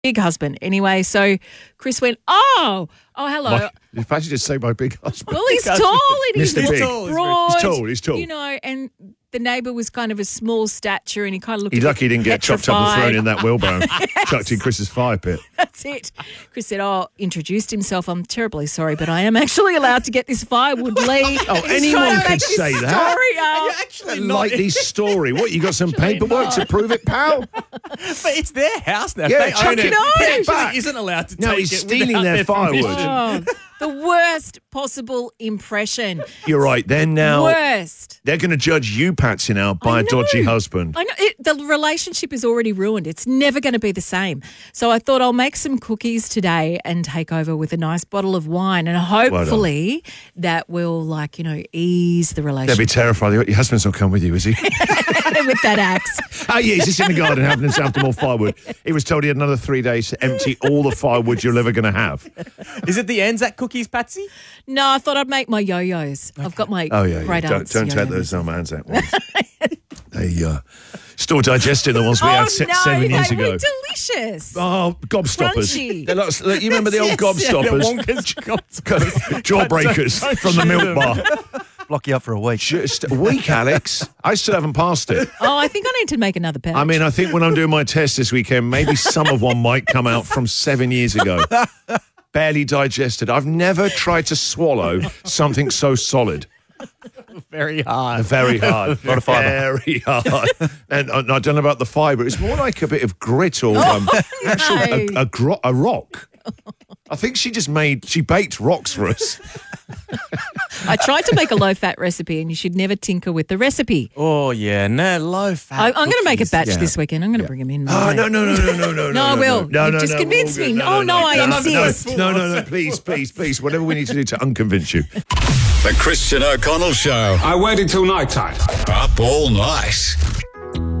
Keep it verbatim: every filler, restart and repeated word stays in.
big husband. Anyway, so Chris went, oh, oh, hello. My, if I should just say my big husband. Well, he's tall and he's Mister Big. broad. He's tall, he's tall. You know, and the neighbour was kind of a small stature and he kind of looked He's a bit lucky he didn't get chopped up and petrified. thrown in that wheelbarrow, Yes. chucked in Chris's fire pit. That's it. Chris said, oh, introduced himself. I'm terribly sorry, but I am actually allowed to get this firewood, Lee. Oh, He's anyone trying to could make this say that. story up. You're actually not. Like this story. What, you got some paperwork to prove it, pal? But it's their house now. Yeah, They chuck own it He back. actually isn't allowed to No, take he's it stealing without their firewood. permission. Oh, the worst possible impression. You're right. Then now Worst. they're going to judge you, Patsy, now by I a dodgy know. husband. I know it, the relationship is already ruined. It's never going to be the same. So I thought I'll make some cookies today and take over with a nice bottle of wine, and hopefully that will, like, you know, ease the They'll relationship be terrified. Your husband's not come with you, is he? with that axe. Oh, yeah, he's just in the garden helping himself to more firewood. He was told he had another three days to empty all the firewood you're ever going to have. Is it the Anzac cookies, Patsy? No, I thought I'd make my yo-yos. I've got my Oh, yeah, yeah. great Don't, aunt's don't take yo-yos. those um, Anzac ones. They uh, still digesting the ones we Oh, had se- no, seven years they ago. were delicious. Oh, gobstoppers. Crunchy. They're like, look, you remember the old Yeah, gobstoppers? Wonka's gobstoppers. Jawbreakers Don't- don't from the shoot milk them. bar. Block you up for a week. Just a week, Alex. I still haven't passed it. Oh, I think I need to make another batch. I mean, I think when I'm doing my test this weekend, maybe some of one might come out from seven years ago. Barely digested. I've never tried to swallow something so solid. Very hard. Very hard. A lot of fibre. Very hard. And, and I don't know about the fibre. It's more like a bit of grit or um, actual, a, a, gro- a rock. I think she just made, she baked rocks for us. I tried to make a low-fat recipe, and you should never tinker with the recipe. Oh, yeah. No, low fat. I, I'm going to make a cookies. batch yeah. this weekend. I'm going to bring them in. Oh, Monday. no, no, no, no, no, no. No, I will. No, You've no, just no, convinced all me. good. Oh, no, I no, insist. No, no, no, please, please, please. Whatever we need to do to unconvince you. The Christian O'Connell Show. I waited till night time. Up all night.